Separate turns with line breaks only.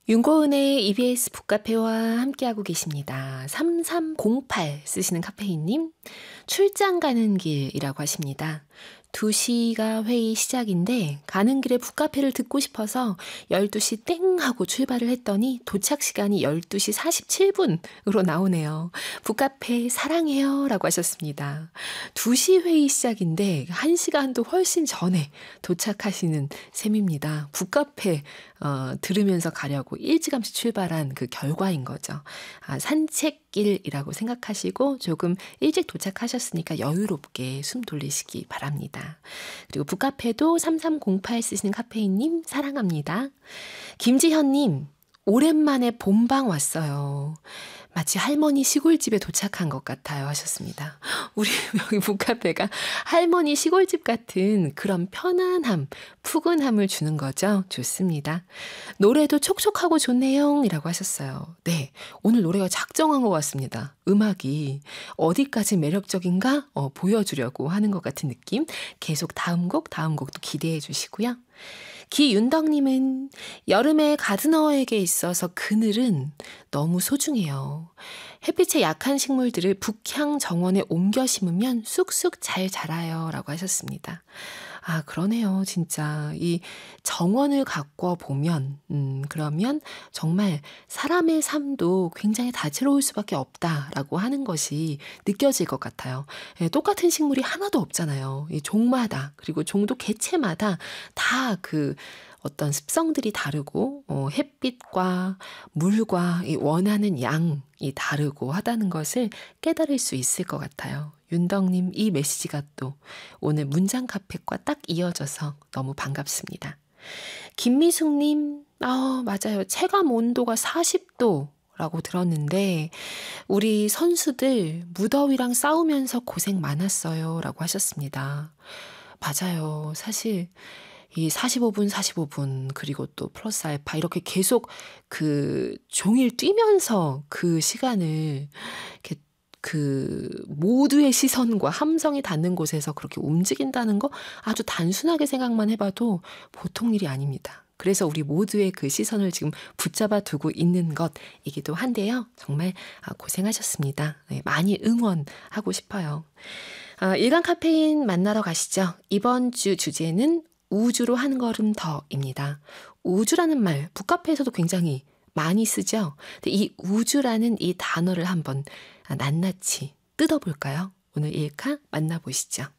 윤고은의 EBS 북카페와 함께하고 계십니다. 3308 쓰시는 카페인님, 출장 가는 길이라고 하십니다. 2시가 회의 시작인데 가는 길에 북카페를 듣고 싶어서 12시 땡 하고 출발을 했더니 도착 시간이 12시 47분으로 나오네요. 북카페 사랑해요 라고 하셨습니다. 2시 회의 시작인데 1시간도 훨씬 전에 도착하시는 셈입니다. 북카페 들으면서 가려고 일찌감치 출발한 그 결과인 거죠. 산책길이라고 생각하시고 조금 일찍 도착하셨으니까 여유롭게 숨 돌리시기 바랍니다. 그리고 북카페도 3308 쓰시는 카페인님 사랑합니다. 김지현님, 오랜만에 본방 왔어요. 마치 할머니 시골집에 도착한 것 같아요 하셨습니다. 우리 여기 북카페가 할머니 시골집 같은 그런 편안함, 푸근함을 주는 거죠. 좋습니다. 노래도 촉촉하고 좋네요 이라고 하셨어요. 네, 오늘 노래가 작정한 것 같습니다. 음악이 어디까지 매력적인가 보여주려고 하는 것 같은 느낌. 계속 다음 곡도 기대해 주시고요. 기윤덕님은 여름에 가드너에게 있어서 그늘은 너무 소중해요. 햇빛에 약한 식물들을 북향 정원에 옮겨 심으면 쑥쑥 잘 자라요 라고 하셨습니다. 그러네요. 진짜 이 정원을 가꿔 보면 그러면 정말 사람의 삶도 굉장히 다채로울 수밖에 없다라고 하는 것이 느껴질 것 같아요. 똑같은 식물이 하나도 없잖아요. 이 종마다 그리고 종도 개체마다 다 그 어떤 습성들이 다르고 햇빛과 물과 이 원하는 양이 다르고 하다는 것을 깨달을 수 있을 것 같아요. 윤덕님 이 메시지가 또 오늘 문장 카페과 딱 이어져서 너무 반갑습니다. 김미숙님, 맞아요. 체감 온도가 40도 라고 들었는데 우리 선수들 무더위랑 싸우면서 고생 많았어요 라고 하셨습니다. 맞아요. 사실 이 45분 그리고 또 플러스 알파 이렇게 계속 그 종일 뛰면서 그 시간을 이렇게 그 모두의 시선과 함성이 닿는 곳에서 그렇게 움직인다는 거 아주 단순하게 생각만 해봐도 보통 일이 아닙니다. 그래서 우리 모두의 그 시선을 지금 붙잡아 두고 있는 것이기도 한데요. 정말 고생하셨습니다. 네, 많이 응원하고 싶어요. 일간 카페인 만나러 가시죠. 이번 주 주제는 우주로 한 걸음 더입니다. 우주라는 말 북카페에서도 굉장히 많이 쓰죠. 근데 이 우주라는 이 단어를 한번 낱낱이 뜯어볼까요? 오늘 일카 만나보시죠.